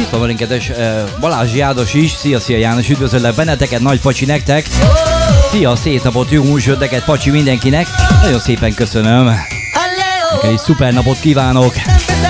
itt van velünk kedves Balázs János is. Szia János, üdvözöllek benneteket, nagy pacsi nektek. Szia, szép napot, jó műsor, pacsi mindenkinek. Nagyon szépen köszönöm. Neked is szuper napot kívánok.